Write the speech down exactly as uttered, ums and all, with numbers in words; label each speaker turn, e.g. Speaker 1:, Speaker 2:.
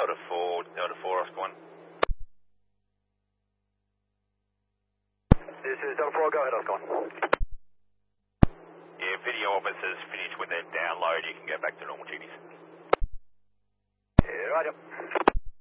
Speaker 1: Delta four, Delta four, Oscar one.
Speaker 2: This is Delta four, go ahead, Oscar one.
Speaker 1: Yeah, video officers finished with their download. You can go back to normal duties.
Speaker 2: Yeah, right up.